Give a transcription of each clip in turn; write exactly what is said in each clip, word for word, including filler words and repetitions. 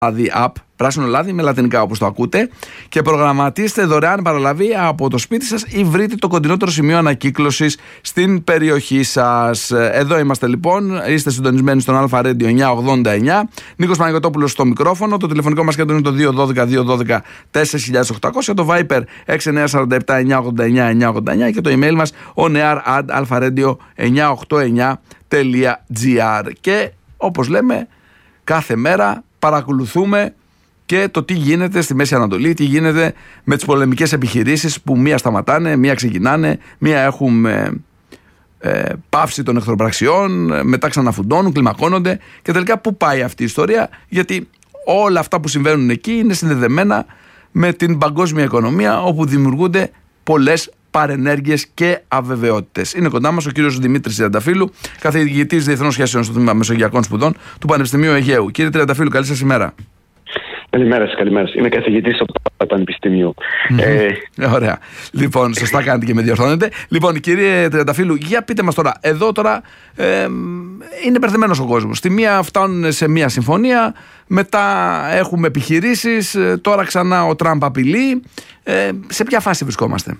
λάδι app, πράσινο λάδι με λατινικά όπως το ακούτε, και προγραμματίστε δωρεάν παραλαβή από το σπίτι σας ή βρείτε το κοντινότερο σημείο ανακύκλωσης στην περιοχή σας. Εδώ είμαστε λοιπόν, είστε συντονισμένοι στον Αλφα Radio εννιακόσια ογδόντα εννιά. Νίκος Παναγιωτόπουλος στο μικρόφωνο. Το τηλεφωνικό μας κέντρο είναι το δύο ένα δύο δύο ένα δύο τέσσερα χιλιάδες οκτακόσια, το Viper έξι εννιά τέσσερα επτά εννιακόσια ογδόντα εννιά εννιακόσια ογδόντα εννιά και το email μας oneair at alpharadio εννιακόσια ογδόντα εννιά τελεία gr. Και όπως λέμε, κάθε μέρα παρακολουθούμε και το τι γίνεται στη Μέση Ανατολή, τι γίνεται με τις πολεμικές επιχειρήσεις που μία σταματάνε, μία ξεκινάνε, μία έχουν ε, ε, πάυση των εχθροπραξιών, μετά ξαναφουντώνουν, κλιμακώνονται και τελικά πού πάει αυτή η ιστορία, γιατί όλα αυτά που συμβαίνουν εκεί είναι συνδεδεμένα με την παγκόσμια οικονομία, όπου δημιουργούνται πολλές παρενέργειες και αβεβαιότητες. Είναι κοντά μας ο κύριος Δημήτρης Τριανταφύλου, καθηγητής Διεθνών Σχέσεων στο Τμήμα Μεσογειακών Σπουδών του Πανεπιστημίου Αιγαίου. Κύριε Τριανταφύλου, καλή σας ημέρα. Καλημέρα σας, καλημέρα σας. Είμαι καθηγητής στο Πανεπιστήμιο. Mm-hmm. Ε... Ωραία. Λοιπόν, σωστά κάνετε και με διορθώνετε. Λοιπόν, κύριε Τριανταφύλου, για πείτε μας τώρα. Εδώ τώρα ε, είναι μπερδεμένος ο κόσμος. Στη μία φτάνουν σε μία συμφωνία, μετά έχουμε επιχειρήσεις, τώρα ξανά ο Τραμπ απειλεί. Ε, σε ποια φάση βρισκόμαστε?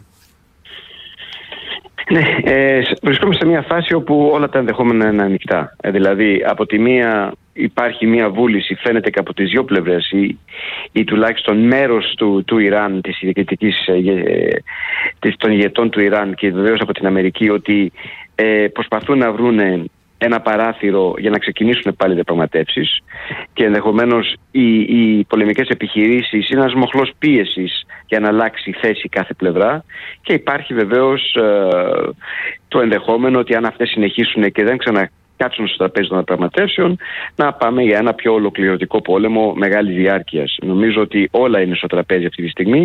Ναι, ε, βρισκόμαστε σε μια φάση όπου όλα τα ενδεχόμενα είναι ανοιχτά. Ε, δηλαδή, από τη μία υπάρχει μια βούληση, φαίνεται και από τις δύο πλευρές, ή, ή τουλάχιστον μέρος του, του Ιράν, της ηγετικής, ε, της, των ηγετών του Ιράν και βεβαίως από την Αμερική, ότι ε, προσπαθούν να βρουν ένα παράθυρο για να ξεκινήσουν πάλι διαπραγματεύσεις, και ενδεχομένως οι, οι πολεμικές επιχειρήσεις είναι ένας μοχλός πίεσης για να αλλάξει θέση κάθε πλευρά, και υπάρχει βεβαίως ε, το ενδεχόμενο ότι αν αυτές συνεχίσουν και δεν ξανακάτσουν στο τραπέζι των διαπραγματεύσεων, να πάμε για ένα πιο ολοκληρωτικό πόλεμο μεγάλης διάρκειας. Νομίζω ότι όλα είναι στο τραπέζι αυτή τη στιγμή,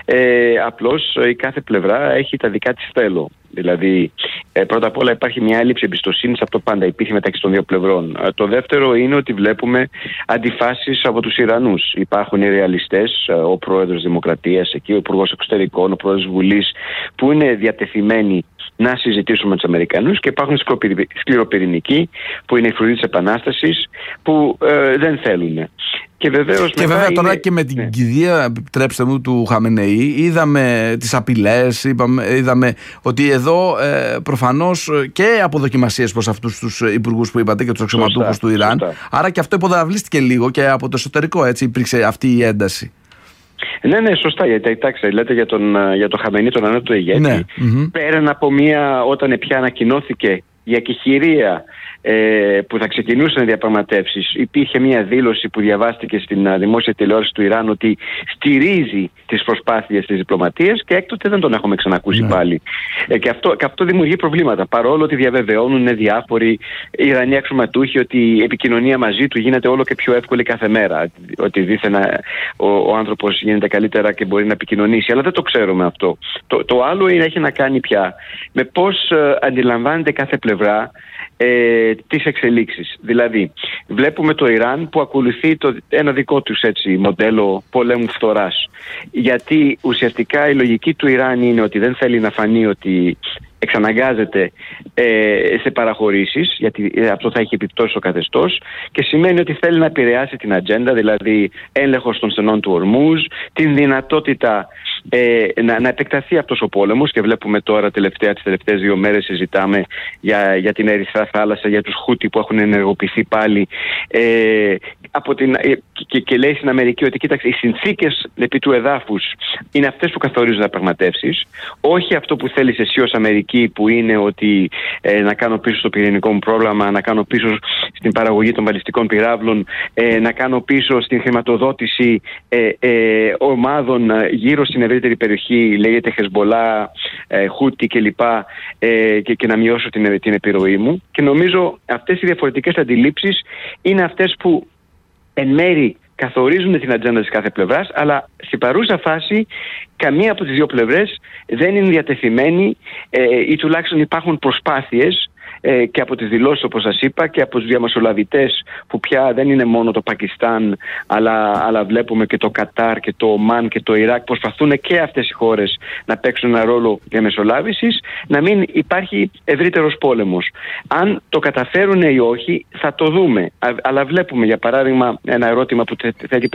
ε, απλώς η κάθε πλευρά έχει τα δικά της θέλω. Δηλαδή, ε, πρώτα απ' όλα υπάρχει μια έλλειψη εμπιστοσύνης, αυτό πάντα υπήρχε μεταξύ των δύο πλευρών. Ε, το δεύτερο είναι ότι βλέπουμε αντιφάσεις από τους Ιρανούς. Υπάρχουν οι ρεαλιστές, ε, ο πρόεδρος Δημοκρατίας εκεί, ο υπουργός Εξωτερικών, ο πρόεδρος Βουλής, που είναι διατεθειμένοι να συζητήσουν με τους Αμερικανούς, και υπάρχουν σκληροπυρηνικοί, που είναι οι φρουροί της Επανάστασης, που ε, δεν θέλουν. Και, βεβαίως και βέβαια είναι... τώρα και με την ναι. κηδεία, επιτρέψτε μου, του Χαμενεή, είδαμε τις απειλές, είπαμε, είδαμε ότι εδώ ε, προφανώς και από δοκιμασίες προς αυτούς τους υπουργούς που είπατε και τους αξιωματούχους του Ιράν, σωστά. Άρα και αυτό υποδαβλίστηκε λίγο και από το εσωτερικό, έτσι υπήρξε αυτή η ένταση. Ναι, ναι, σωστά. Γιατί κοιτάξτε, λέτε για τον, για τον Χαμενεή, τον ανώτατο ηγέτη. Ναι. Mm-hmm. Πέραν από μία, όταν πια ανακοινώθηκε η ακιχηρία ε, που θα ξεκινούσαν διαπραγματεύσεις, υπήρχε μια δήλωση που διαβάστηκε στην δημόσια τηλεόραση του Ιράν ότι στηρίζει τις προσπάθειες της διπλωματίας, και έκτοτε δεν τον έχουμε ξανακούσει ναι. πάλι. Ε, και, αυτό, και αυτό δημιουργεί προβλήματα, παρόλο ότι διαβεβαιώνουν διάφοροι Ιρανοί αξιωματούχοι ότι η επικοινωνία μαζί του γίνεται όλο και πιο εύκολη κάθε μέρα. Ότι δήθεν ο, ο άνθρωπος γίνεται καλύτερα και μπορεί να επικοινωνήσει. Αλλά δεν το ξέρουμε αυτό. Το, το άλλο είναι, έχει να κάνει πια με πώς ε, αντιλαμβάνεται κάθε πλευρά Ε, τις εξελίξεις. Δηλαδή, βλέπουμε το Ιράν που ακολουθεί το, ένα δικό τους έτσι, μοντέλο πολέμου φθοράς. Γιατί ουσιαστικά η λογική του Ιράν είναι ότι δεν θέλει να φανεί ότι εξαναγκάζεται ε, σε παραχωρήσεις, γιατί ε, αυτό θα έχει επιπτώσει στο καθεστώς, και σημαίνει ότι θέλει να επηρεάσει την ατζέντα, δηλαδή έλεγχος των στενών του Ορμούζ, την δυνατότητα ε, να, να επεκταθεί αυτός ο πόλεμος, και βλέπουμε τώρα τελευταία, τις τελευταίες δύο μέρες συζητάμε για, για την Ερυθρά Θάλασσα, για τους Χούτι που έχουν ενεργοποιηθεί πάλι, ε, από την, ε, και, και λέει στην Αμερική ότι κοίταξε, οι συνθήκες επί του εδάφους είναι αυτές που καθορίζουν διαπραγματεύσεις, όχι αυτό που θέλεις εσύ ως Αμερική, που είναι ότι ε, να κάνω πίσω στο πυρηνικό μου πρόγραμμα, να κάνω πίσω στην παραγωγή των βαλιστικών πυράβλων, ε, να κάνω πίσω στην χρηματοδότηση ε, ε, ομάδων γύρω στην ευρύτερη περιοχή, λέγεται Χεσμπολά, ε, Χούτι κλπ. Ε, και, και να μειώσω την, την επιρροή μου. Και νομίζω αυτές οι διαφορετικές αντιλήψεις είναι αυτές που εν μέρη καθορίζουν την ατζέντα της κάθε πλευράς, αλλά στην παρούσα φάση καμία από τις δύο πλευρές δεν είναι διατεθειμένη ε, ή τουλάχιστον υπάρχουν προσπάθειες ε, και από τις δηλώσεις, όπως σας είπα, και από τους διαμεσολαβητές που πια δεν είναι μόνο το Πακιστάν, αλλά, αλλά βλέπουμε και το Κατάρ και το Ομάν και το Ιράκ, προσπαθούν και αυτές οι χώρες να παίξουν ένα ρόλο διαμεσολάβησης, να μην υπάρχει ευρύτερος πόλεμος. Αν το καταφέρουν ή όχι θα το δούμε, αλλά βλέπουμε, για παράδειγμα, ένα ερώτημα που θέτει